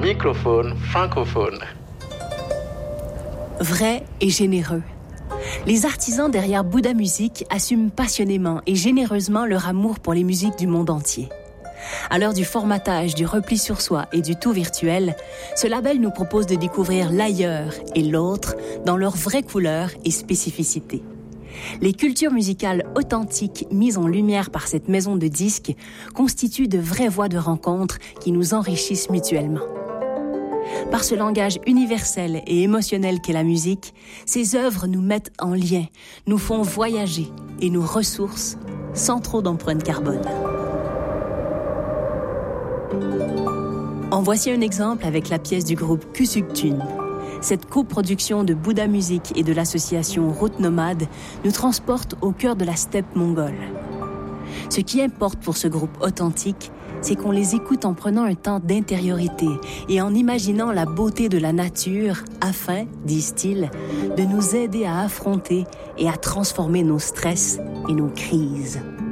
microphone francophone. Vrai et généreux. Les artisans derrière Bouddha Music assument passionnément et généreusement leur amour pour les musiques du monde entier. À l'heure du formatage, du repli sur soi et du tout virtuel, ce label nous propose de découvrir l'ailleurs et l'autre dans leurs vraies couleurs et spécificités. Les cultures musicales authentiques mises en lumière par cette maison de disques constituent de vraies voies de rencontre qui nous enrichissent mutuellement. Par ce langage universel et émotionnel qu'est la musique, ces œuvres nous mettent en lien, nous font voyager et nous ressourcent sans trop d'empreinte carbone. En voici un exemple avec la pièce du groupe Kusuktun. Cette coproduction de Bouddha Music et de l'association Route Nomade nous transporte au cœur de la steppe mongole. Ce qui importe pour ce groupe authentique, c'est qu'on les écoute en prenant un temps d'intériorité et en imaginant la beauté de la nature afin, disent-ils, de nous aider à affronter et à transformer nos stress et nos crises.